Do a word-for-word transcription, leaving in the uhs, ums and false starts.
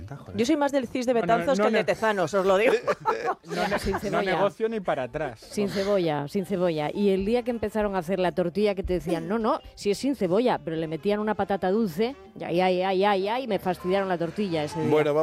encanta, joder. Yo soy más del cis de Betanzos No, no, que el no, de Tezanos, os lo digo. No, ne- Sin no cebolla. negocio ni para atrás. Sin cebolla, sin cebolla. Y el día que empezaron a hacer la tortilla que te decían, no, no, si es sin cebolla, pero le metían una patata dulce, y ay, ay, ay, ay, ay, me fastidiaron la tortilla ese día. Bueno, vamos.